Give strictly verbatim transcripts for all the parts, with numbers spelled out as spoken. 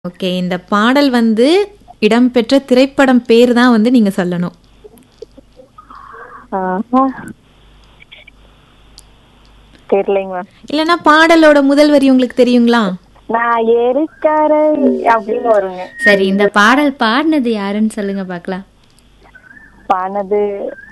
Okay. இந்த பாடல் வந்து இடம்பெற்ற திரைப்படம் பேர் தான் வந்து நீங்க சொல்லணும். ஆஹா. தெரியலைங்க மேம். இல்லனா பாடலோட முதல் வரி உங்களுக்கு தெரியுங்களா? நான் ஏரிக்கரை அப்படின்னு வருங்க. சரி, இந்த பாடல் பாடினது யாருன்னு சொல்லுங்க பார்க்கலாம். பானது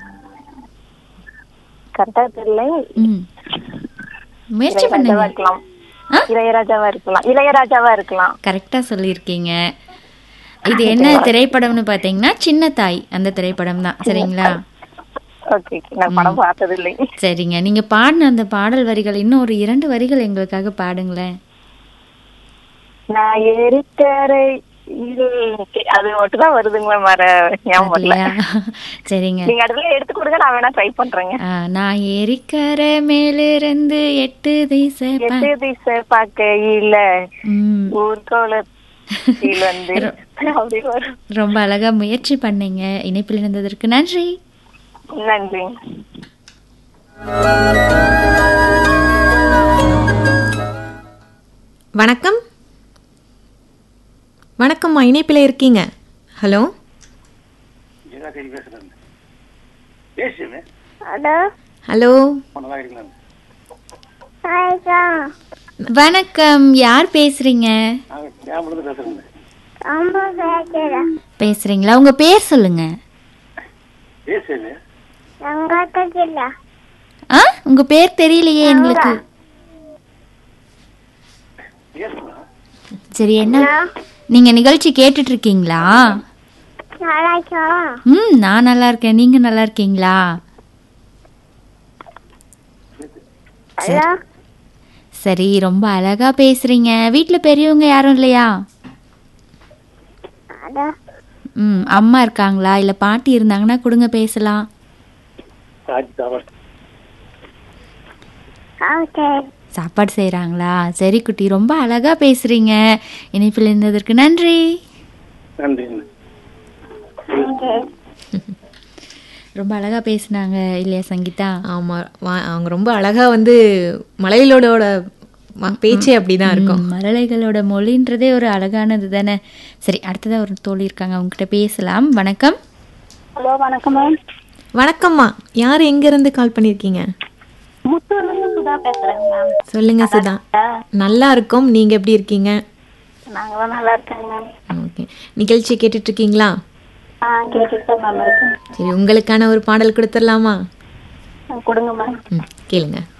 கரெக்டா தெரியல. ம் முயற்சி இளையராஜாவா பண்ணுங்க. இருக்கலாம். ஆ? இளையராஜாவா இருக்கலாம். இளையராஜாவா இருக்கலாம். கரெக்டா சொல்லியிருக்கீங்க. இது என்ன திரைப்படம்னு பார்த்தீங்கன்னா சின்ன தாய், அந்த திரைப்படம் தான். சரிங்களா? ஓகே, நான் படம் பார்த்தது இல்லை. சரிங்க, நீங்க பாடின அந்த பாடல் வரிகள் இன்னும் ஒரு இரண்டு வரிகள் எங்களுக்காக பாடுங்களேன். நான் ஏரிக்கரை அது மட்டும் தான் வருதுங்க மேம். வர ஞாபகம் வரல. இல்லையா? சரிங்க. நீங்க அதுல எடுத்து கொடுங்க, நான் வேணா ட்ரை பண்றேங்க. ஆ, நான் ஏரிக்கரை மேலிருந்து எட்டு திசை பா- எட்டு திசை பார்க்கையில ம், ஊர்கோலத்தில் வந்து அப்படி வரும். ரொம்ப அழகா முயற்சி பண்ணீங்க. இணைப்பில் இருந்ததற்கு நன்றி. நன்றி. வணக்கம். வணக்கம்மா, இணைப்பில் இருக்கீங்க. ஹலோ. ஹலோ. வணக்கம், யார் பேசுறீங்க? பேசுறீங்களா? உங்க பேர் சொல்லுங்க. ஆ, உங்க பேர் தெரியலையே எங்களுக்கு. சரி, என்ன நீங்க நிகழ்ச்சி கேட்டுட்டு இருக்கீங்களா? ம், நான் நல்லா இருக்கேன். நீங்க நல்லா இருக்கீங்களா? சரி. சரி, ரொம்ப அழகா பேசுறீங்க. வீட்ல பெரியவங்க யாரும் இல்லையா? ம், அம்மா இருக்காங்களா? இல்ல பாட்டி இருந்தாங்கன்னா கொடுங்க, பேசலாம். சாப்பாடு செய்யறாங்களா? சரி குட்டி, ரொம்ப அழகா பேசுறீங்க. இணைப்பில் இருந்ததற்கு நன்றி. ரொம்ப அழகா பேசுனாங்க இல்லையா சங்கீதா? ஆமா, வா- அவங்க ரொம்ப அழகா வந்து மலையிலோட பேச்சே அப்படிதான் இருக்கும். ம், மழலைகளோட மொழின்றதே ஒரு அழகானது தானே. சரி, அடுத்ததா ஒரு தோழி இருக்காங்க, அவங்க கிட்ட பேசலாம். வணக்கம். ஹலோ, வணக்கம் மேம். வணக்கம்மா, யார் எங்க இருந்து கால் பண்ணிருக்கீங்க? முத்தூர்ல இருந்து சுதா பேசுறேங்க மேம். சொல்லுங்க சுதா. நல்லா இருக்கும். நீங்க எப்படி இருக்கீங்க? நாங்களும் நல்லா இருக்கேங்க மேம். ஓகே. நிகழ்ச்சி கேட்டுட்டு இருக்கீங்களா? ஆ, கேட்டுட்டு தான் மேம் இருக்கேன். சரி, உங்களுக்கான ஒரு பாடல் கொடுத்துடலாமா? கொடுங்க மேம். ம், கேளுங்க.